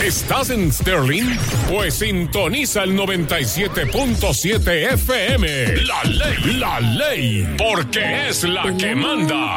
¿Estás en Sterling? Pues sintoniza el 97.7 FM. La ley, porque es la que manda.